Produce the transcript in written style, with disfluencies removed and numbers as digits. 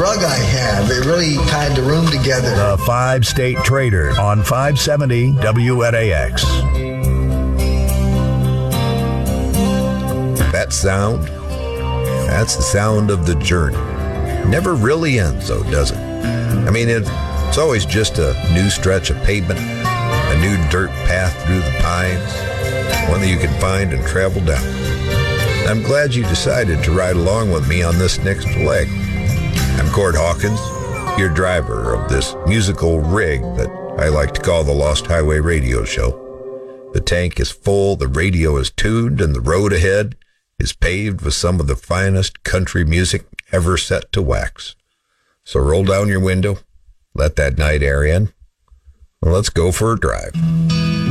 rug I have. It really tied the room together. The 5-State Trader on 570 WNAX. That sound, that's the sound of the journey. Never really ends, though, does it? I mean, it's always just a new stretch of pavement, a new dirt path through the pines, one that you can find and travel down. I'm glad you decided to ride along with me on this next leg. I'm Cord Hawkins, your driver of this musical rig that I like to call the Lost Highway Radio Show. The tank is full, the radio is tuned, and the road ahead is paved with some of the finest country music ever set to wax. So roll down your window, let that night air in, and let's go for a drive.